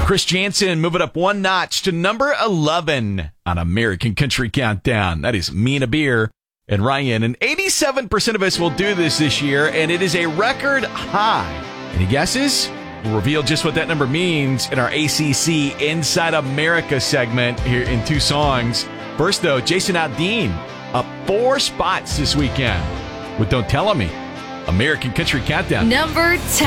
Chris Jansen moving up one notch to number 11 on American Country Countdown. That is Mina Beer and Ryan. And 87% of us will do this year, and it is a record high. Any guesses? We'll reveal just what that number means in our ACC Inside America segment here in 2 songs. First, though, Jason Aldean up 4 spots this weekend with Don't Tell Me. American Country Countdown. Number 10.